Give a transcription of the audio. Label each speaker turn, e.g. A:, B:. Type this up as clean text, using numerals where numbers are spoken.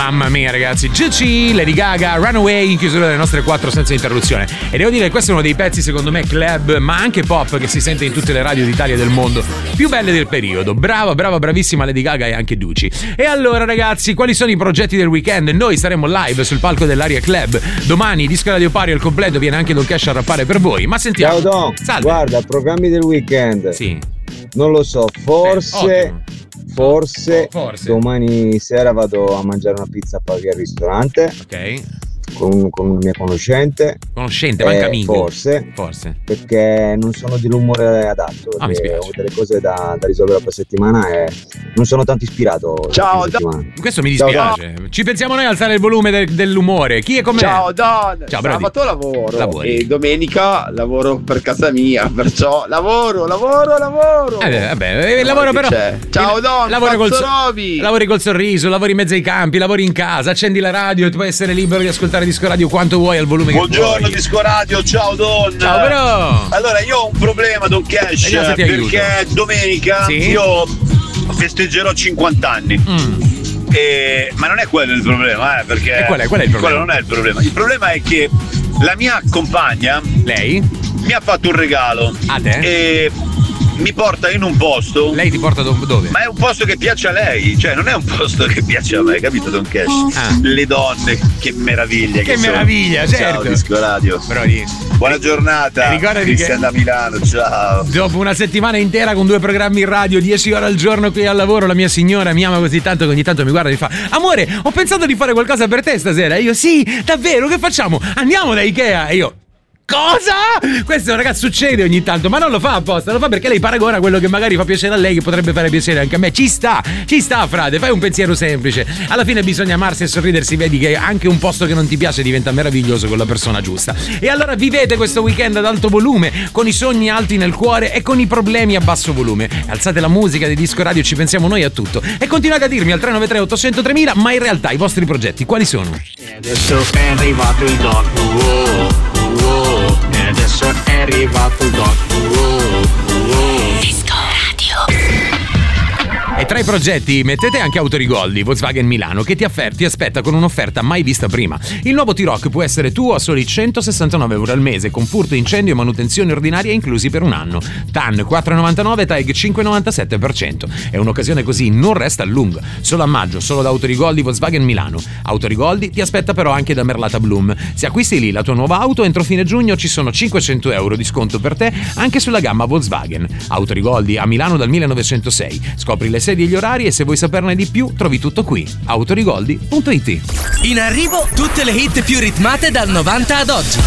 A: Mamma mia ragazzi, Gucci, Lady Gaga, Runaway in chiusura delle nostre 4 senza interruzione. E devo dire che questo è uno dei pezzi secondo me club ma anche pop che si sente in tutte le radio d'Italia e del mondo più belle del periodo. Bravissima Lady Gaga e anche Gucci. E allora ragazzi, quali sono i progetti del weekend? Noi saremo live sul palco dell'Aria Club domani, Disco Radio Party al completo, viene anche Don Cash a rappare per voi. Ma sentiamo.
B: Ciao Don,
A: salve.
B: Guarda, programmi del weekend.
A: Sì.
B: Non lo so, forse domani sera vado a mangiare una pizza a Pavia al ristorante.
A: Ok.
B: Con una mia conoscente,
A: manca amico.
B: Forse perché non sono dell'umore adatto, perché ho delle cose da risolvere per settimana e non sono tanto ispirato.
C: Ciao
A: questo mi dispiace. Ci pensiamo noi a alzare il volume dell'umore. Chi è con me?
C: Ciao Don.
A: Ciao,
C: sabato lavori.
A: E
C: domenica lavoro per casa mia, perciò lavoro.
A: Lavoro però.
C: Ciao Don.
A: Lavori col sorriso, lavori in mezzo ai campi, lavori in casa, accendi la radio e tu puoi essere libero di ascoltare Disco Radio quanto vuoi al volume che vuoi.
D: Buongiorno Disco Radio, ciao Don.
A: Ciao però.
D: Allora io ho un problema Don Cash, perché domenica io festeggerò 50 anni. Ma non è quello il problema, perché
A: qual è il problema?
D: Quello non è il problema. Il problema è che la mia compagna,
A: lei,
D: mi ha fatto un regalo
A: a te
D: e mi porta in un posto.
A: Lei ti porta dove?
D: Ma è un posto che piace a lei, cioè non è un posto che piace a me, capito Don Cash? Le donne, che meraviglia.
A: Che meraviglia,
D: sono.
A: certo.
D: Ciao Disco Radio. Buona giornata.
A: Ricordati
D: Cristian da Milano, ciao.
A: Dopo una settimana intera con 2 programmi in radio, 10 ore al giorno qui al lavoro, la mia signora mi ama così tanto che ogni tanto mi guarda e mi fa: amore, ho pensato di fare qualcosa per te stasera. E io: sì, davvero, che facciamo? Andiamo da Ikea. E io: cosa? Questo ragazzi succede ogni tanto, ma non lo fa apposta, lo fa perché lei paragona quello che magari fa piacere a lei che potrebbe fare piacere anche a me. Ci sta frate, fai un pensiero semplice. Alla fine bisogna amarsi e sorridersi, vedi che anche un posto che non ti piace diventa meraviglioso con la persona giusta. E allora vivete questo weekend ad alto volume, con i sogni alti nel cuore e con i problemi a basso volume. Alzate la musica di Disco Radio, ci pensiamo noi a tutto. E continuate a dirmi al 393 800 3000, ma in realtà i vostri progetti quali sono?
E: Adesso è arrivato il doc. E adesso è arrivato il doc.
F: Disco Radio.
A: E tra i progetti mettete anche Autorigoldi, Volkswagen Milano, che ti aspetta con un'offerta mai vista prima. Il nuovo T-Roc può essere tuo a soli 169 euro al mese, con furto, incendio e manutenzione ordinaria inclusi per un anno. TAN 4,99, TAG 5,97%. È un'occasione così non resta a lungo. Solo a maggio, solo da Autorigoldi Volkswagen Milano. Autorigoldi ti aspetta però anche da Merlata Bloom. Se acquisti lì la tua nuova auto, entro fine giugno ci sono 500 euro di sconto per te anche sulla gamma Volkswagen. Autorigoldi a Milano dal 1906. Scopri le sedi e gli orari e se vuoi saperne di più trovi tutto qui. Autorigoldi.it.
G: In arrivo tutte le hit più ritmate dal 90 ad oggi.